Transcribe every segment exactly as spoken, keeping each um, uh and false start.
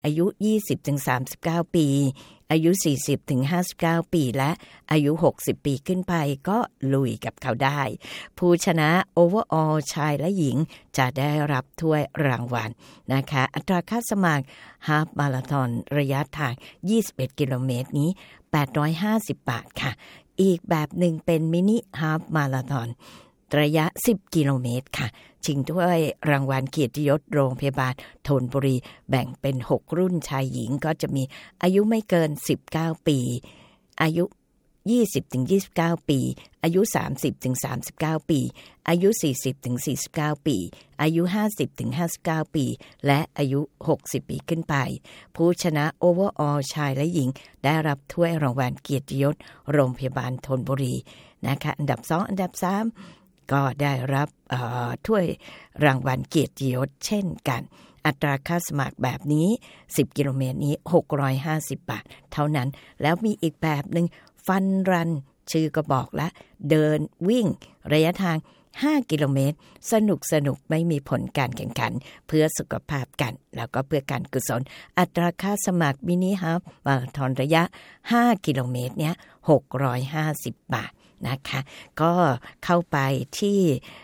อายุ ยี่สิบถึงสามสิบเก้า ปีอายุ สี่สิบถึงห้าสิบเก้า ปีและอายุ หกสิบ ปีขึ้นไปก็ลุยกับเขาได้ผู้ชนะ Overall ชายและหญิงจะได้รับถ้วยรางวัลนะคะอัตราค่าสมัครฮาล์ฟมาราธอนระยะทางยี่สิบเอ็ดกิโลเมตรนี้แปดร้อยห้าสิบบาทค่ะอีกแบบหนึ่งเป็นมินิฮาล์ฟมาราธอนระยะสิบกิโลเมตรค่ะชิงถ้วยรางวัลเกียรติยศโรงพยาบาลธนบุรีแบ่งเป็นหกรุ่นชายหญิงก็จะมีอายุไม่เกินสิบเก้าปีอายุยี่สิบถึงยี่สิบเก้า ปีอายุสามสิบถึงสามสิบเก้า ปีอายุสี่สิบถึงสี่สิบเก้า ปีอายุห้าสิบถึงห้าสิบเก้า ปีและอายุหกสิบปีขึ้นไปผู้ชนะ Overall ชายและหญิงได้รับถ้วยรางวัลเกียรติยศโรงพยาบาลธนบุรีนะคะอันดับสองอันดับสามก็ได้รับถ้วยรางวัลเกียรติยศเช่นกันอัตราค่าสมัครแบบนี้สิบกิโลเมตรนี้หกร้อยห้าสิบบาทเท่านั้นแล้วมีอีกแบบนึงฟันรันชื่อก็บอกแล้วเดินวิ่งระยะทางห้ากิโลเมตรสนุกสนุกไม่มีผลการแข่งขันเพื่อสุขภาพกันแล้วก็เพื่อการกุศลอัตราค่าสมัครมินิฮาล์ฟมาราธอนระยะห้ากิโลเมตรเนี้ยหกร้อยห้าสิบบาทนะคะก็เข้าไปที่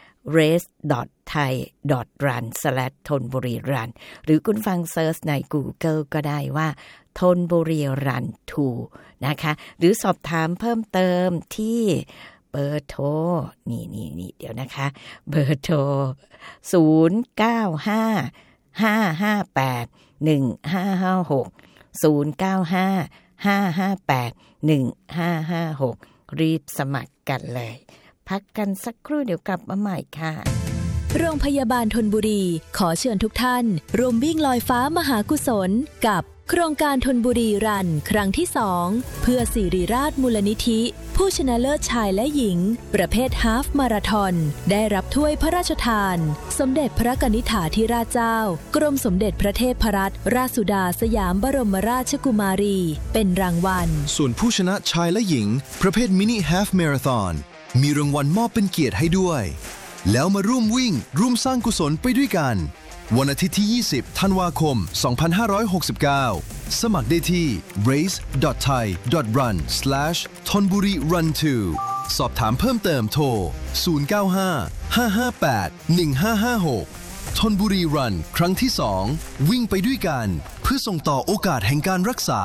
race dot thai dot run slash ธนบุรีรันหรือคุณฟังเซิร์ชใน Google ก็ได้ว่าธนบุรีรันสองนะคะหรือสอบถามเพิ่มเติมที่เบอร์โทรนี่นี่นี่เดี๋ยวนะคะเบอร์โทรศูนย์ เก้า ห้า ห้า ห้า แปด หนึ่ง ห้า ห้า หก ศูนย์ เก้า ห้า ห้า ห้า แปด หนึ่ง ห้า ห้า หกรีบสมัครกันเลยพักกันสักครู่เดี๋ยวกลับมาใหม่ค่ะโรงพยาบาลธนบุรีขอเชิญทุกท่านร่วมวิ่งลอยฟ้ามหากุศลกับโครงการธนบุรีรันครั้งที่สองเพื่อสิริราชมูลนิธิผู้ชนะเลิศชายและหญิงประเภทฮาล์ฟมาราธอนได้รับถ้วยพระราชทานสมเด็จพระกนิษฐาธิราชเจ้ากรมสมเด็จพระเทพรัตนราชสุดาสยามบรมราชกุมารีเป็นรางวัลส่วนผู้ชนะชายและหญิงประเภทมินิฮาล์ฟมาราธอนมีรางวัลมอบเป็นเกียรติให้ด้วยแล้วมาร่วมวิ่งร่วมสร้างกุศลไปด้วยกันวันอาทิตย์ที่ยี่สิบธันวาคมสองพันห้าร้อยหกสิบเก้าสมัครได้ที่ race dot thai dot run slash ธนบุรีรันสองสอบถามเพิ่มเติมโทรศูนย์ เก้า ห้า ห้า ห้า แปด หนึ่ง ห้า ห้า หกธนบุรีรันครั้งที่สองวิ่งไปด้วยกันเพื่อส่งต่อโอกาสแห่งการรักษา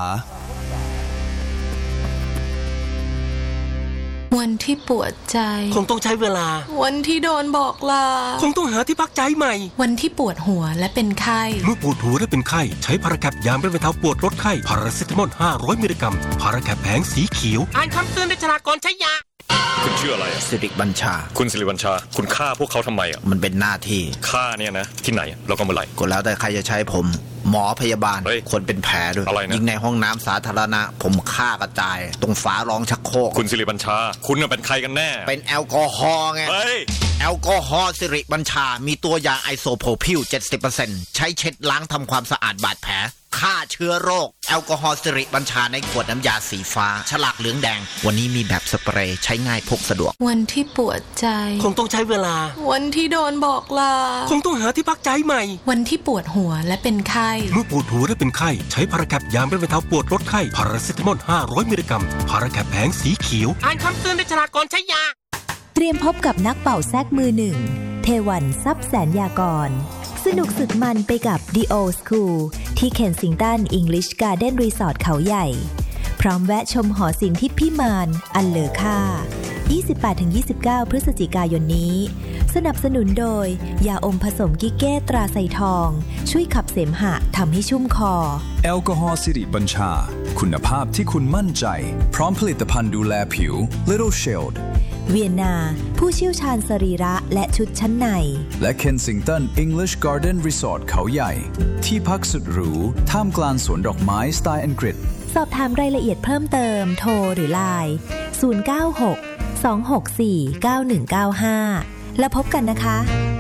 วันที่ปวดใจคงต้องใช้เวลาวันที่โดนบอกลาคงต้องหาที่พักใจใหม่วันที่ปวดหัวและเป็นไข้เมื่อปวดหัวและเป็นไข้ใช้พาราแคปยาบรรเทาปวดลดไข้พาราเซตามอลห้าร้อยมิลลิกรัมพาราแคปแผงสีเขียวอ่านคำเตือนในฉลากก่อนใช้ยาคุณชื่ออะไรสิริบัญชาคุณสิริบัญชาคุณฆ่าพวกเขาทำไมอ่ะมันเป็นหน้าที่ฆ่าเนี่ยนะที่ไหนแล้วก็เมื่อไหร่ก็แล้วแต่ใครจะใช้ผมหมอพยาบาลคนเป็นแผลด้วยยิงในห้องน้ำสาธารณะผมฆ่ากระจายตรงฝารองชักโครกคุณสิริบัญชาคุณเป็นใครกันแน่เป็นแอลกอฮอล์ไงแอลกอฮอล์สิริบัญชามีตัวยาไอโซโพรพิล เจ็ดสิบเปอร์เซ็นต์ ใช้เช็ดล้างทำความสะอาดบาดแผลฆ่าเชื้อโรคแอลกอฮอล์สิริบัญชาในขวดน้ำยาสีฟ้าฉลากเหลืองแดงวันนี้มีแบบสเปรย์ใช้ง่ายพกสะดวกวันที่ปวดใจคงต้องใช้เวลาวันที่โดนบอกลาคงต้องหาที่พักใจใหม่วันที่ปวดหัวและเป็นไข้เมื่อปวดหัวและเป็นไข้ใช้พาราแคปยาบรรเทาปวดลดไข้พาราเซตามอลห้าร้อยมิลลิกรัมพาราแคปแผงสีเขียวอ่านคำเตือนในฉลากก่อนใช้ยาเตรียมพบกับนักเป่าแซกมือหนึ่งเทวันทรัพย์แสนยากรสนุกสุดมันไปกับ The Old School ที่ Kensington English Garden Resort เขาใหญ่พร้อมแวะชมหอศิลป์ที่พิมานอันเลอค่า ยี่สิบแปดถึงยี่สิบเก้า พฤศจิกายนนี้สนับสนุนโดยยาอมผสมกิเก้ตราไซทองช่วยขับเสมหะทำให้ชุ่มคอแอลกอฮอล์สิริบัญชาคุณภาพที่คุณมั่นใจพร้อมผลิตภัณฑ์ดูแลผิว Little Shield เวียนนาผู้เชี่ยวชาญสรีระและชุดชั้นในและ Kensington English Garden Resort เขาใหญ่ที่พักสุดหรูท่ามกลางสวนดอกไม้สไตล์อังกฤษสอบถามรายละเอียดเพิ่มเติมโทรหรือไลน์ศูนย์ เก้า หก สอง หก สี่ เก้า หนึ่ง เก้า ห้าแล้วพบกันนะคะ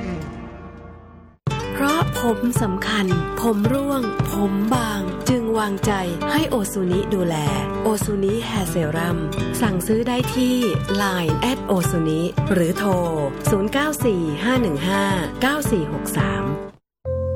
เพราะผมสำคัญผมร่วงผมบางจึงวางใจให้โอซูนิดูแลโอซูนิแฮร์เซรั่มสั่งซื้อได้ที่ ไลน์ แอท โอซูนิหรือโทรศูนย์ เก้า สี่ ห้า หนึ่ง ห้า เก้า สี่ หก สาม